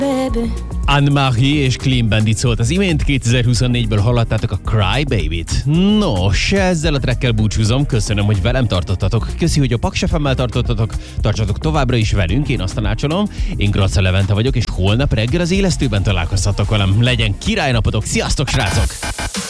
Anne-Marie és Clean Bandit szólt az imént, 2024-ből hallottátok a Cry Baby-t. Nos, ezzel a trackkel búcsúzom, köszönöm, hogy velem tartottatok. Köszi, hogy a Paks FM-mel tartottatok, tartsatok továbbra is velünk, én azt tanácsolom. Én Graca Levente vagyok, és holnap reggel az élesztőben találkozhatok velem. Legyen királynapotok, sziasztok srácok!